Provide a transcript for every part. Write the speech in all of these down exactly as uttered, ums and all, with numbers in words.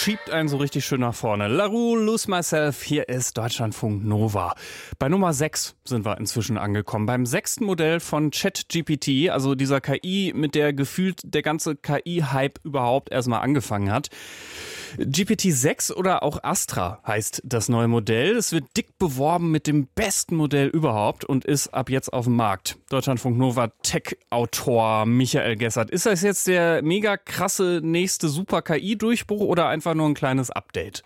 schiebt einen so richtig schön nach vorne. La Rue, Lose Myself, hier ist Deutschlandfunk Nova. Bei Nummer sechs sind wir inzwischen angekommen. Beim sechsten Modell von ChatGPT, also dieser K I, mit der gefühlt der ganze K I-Hype überhaupt erstmal angefangen hat. G P T sechs oder auch Astra heißt das neue Modell. Es wird dick beworben mit dem besten Modell überhaupt und ist ab jetzt auf dem Markt. Deutschlandfunk Nova Tech-Autor Michael Gessert. Ist das jetzt der mega krasse nächste Super-K I-Durchbruch oder einfach nur ein kleines Update?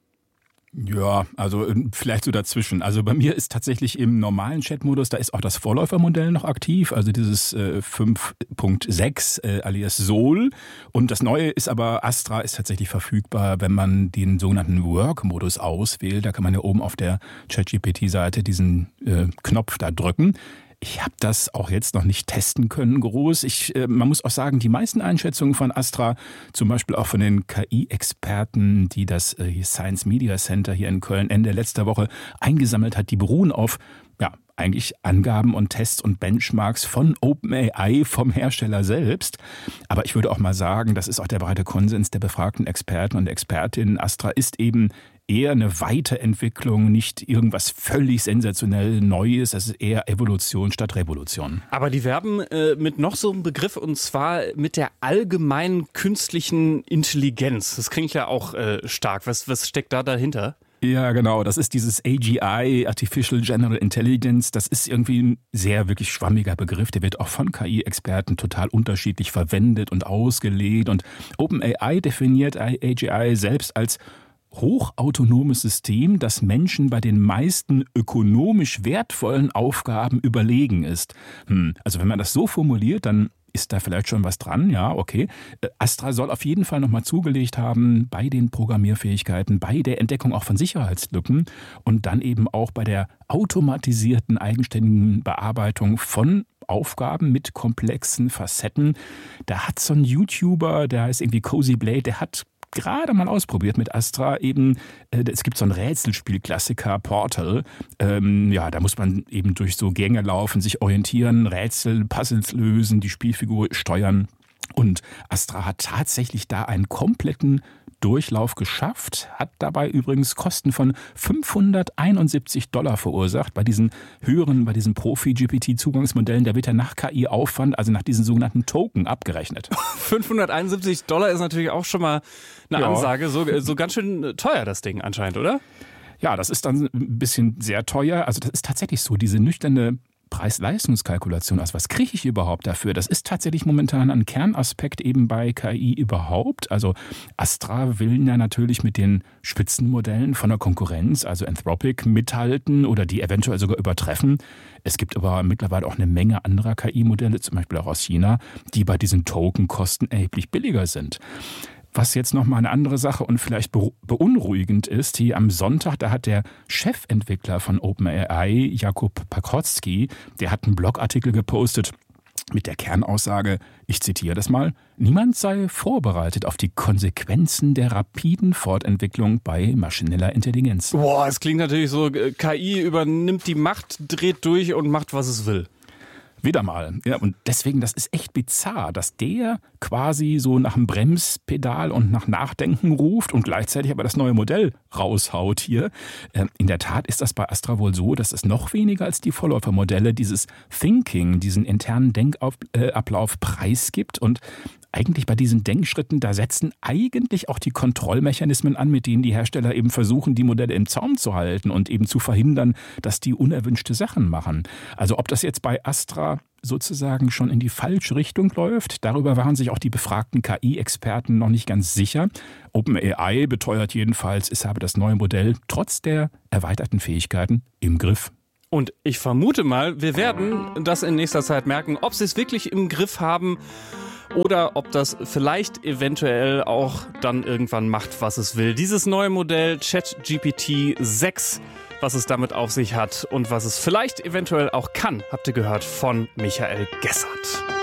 Ja, also vielleicht so dazwischen. Also bei mir ist tatsächlich im normalen Chat-Modus, da ist auch das Vorläufermodell noch aktiv, also dieses äh, fünf Punkt sechs äh, alias Sol. Und das Neue ist aber, Astra ist tatsächlich verfügbar, wenn man den sogenannten Work-Modus auswählt. Da kann man ja oben auf der ChatGPT-Seite diesen äh, Knopf da drücken. Ich habe das auch jetzt noch nicht testen können, groß. Ich, äh, man muss auch sagen, die meisten Einschätzungen von Astra, zum Beispiel auch von den K I-Experten, die das äh, Science Media Center hier in Köln Ende letzter Woche eingesammelt hat, die beruhen auf ja eigentlich Angaben und Tests und Benchmarks von OpenAI, vom Hersteller selbst. Aber ich würde auch mal sagen, das ist auch der breite Konsens der befragten Experten und Expertinnen. Astra ist eben eher eine Weiterentwicklung, nicht irgendwas völlig sensationell Neues. Das ist eher Evolution statt Revolution. Aber die werben äh, mit noch so einem Begriff, und zwar mit der allgemeinen künstlichen Intelligenz. Das klingt ja auch äh, stark. Was, was steckt da dahinter? Ja, genau. Das ist dieses A G I, Artificial General Intelligence. Das ist irgendwie ein sehr wirklich schwammiger Begriff. Der wird auch von K I-Experten total unterschiedlich verwendet und ausgelegt. Und OpenAI definiert A G I selbst als hochautonomes System, das Menschen bei den meisten ökonomisch wertvollen Aufgaben überlegen ist. Hm, also wenn man das so formuliert, dann ist da vielleicht schon was dran, ja, okay. Astra soll auf jeden Fall nochmal zugelegt haben bei den Programmierfähigkeiten, bei der Entdeckung auch von Sicherheitslücken und dann eben auch bei der automatisierten, eigenständigen Bearbeitung von Aufgaben mit komplexen Facetten. Da hat so ein YouTuber, der heißt irgendwie Cozy Blade, der hat gerade mal ausprobiert mit Astra eben, äh, es gibt so ein Rätselspiel-Klassiker, Portal, ähm, ja, da muss man eben durch so Gänge laufen, sich orientieren, Rätsel, Puzzles lösen, die Spielfigur steuern und Astra hat tatsächlich da einen kompletten Durchlauf geschafft, hat dabei übrigens Kosten von fünfhunderteinundsiebzig Dollar verursacht. Bei diesen höheren, bei diesen Profi-G P T-Zugangsmodellen, da wird ja nach K I-Aufwand, also nach diesen sogenannten Token abgerechnet. fünfhunderteinundsiebzig Dollar ist natürlich auch schon mal eine ja. Ansage. So, so ganz schön teuer das Ding anscheinend, oder? Ja, das ist dann ein bisschen sehr teuer. Also das ist tatsächlich so, diese nüchterne Preis-Leistungs-Kalkulation, also was kriege ich überhaupt dafür? Das ist tatsächlich momentan ein Kernaspekt eben bei K I überhaupt. Also Astra will ja natürlich mit den Spitzenmodellen von der Konkurrenz, also Anthropic, mithalten oder die eventuell sogar übertreffen. Es gibt aber mittlerweile auch eine Menge anderer K I-Modelle, zum Beispiel auch aus China, die bei diesen Tokenkosten erheblich billiger sind. Was jetzt nochmal eine andere Sache und vielleicht beunruhigend ist, hier am Sonntag, da hat der Chefentwickler von OpenAI, Jakub Paczorski, der hat einen Blogartikel gepostet mit der Kernaussage, ich zitiere das mal, niemand sei vorbereitet auf die Konsequenzen der rapiden Fortentwicklung bei maschineller Intelligenz. Boah, es klingt natürlich so, K I übernimmt die Macht, dreht durch und macht, was es will. Wieder mal. Ja, und deswegen, das ist echt bizarr, dass der quasi so nach dem Bremspedal und nach Nachdenken ruft und gleichzeitig aber das neue Modell raushaut hier. In der Tat ist das bei Astra wohl so, dass es noch weniger als die Vorläufermodelle dieses Thinking, diesen internen Denkablauf preisgibt und eigentlich bei diesen Denkschritten, da setzen eigentlich auch die Kontrollmechanismen an, mit denen die Hersteller eben versuchen, die Modelle im Zaum zu halten und eben zu verhindern, dass die unerwünschte Sachen machen. Also ob das jetzt bei Astra sozusagen schon in die falsche Richtung läuft, darüber waren sich auch die befragten K I-Experten noch nicht ganz sicher. OpenAI beteuert jedenfalls, es habe das neue Modell trotz der erweiterten Fähigkeiten im Griff. Und ich vermute mal, wir werden das in nächster Zeit merken, ob sie es wirklich im Griff haben oder ob das vielleicht eventuell auch dann irgendwann macht, was es will. Dieses neue Modell ChatGPT sechs, was es damit auf sich hat und was es vielleicht eventuell auch kann, habt ihr gehört von Michael Gessert.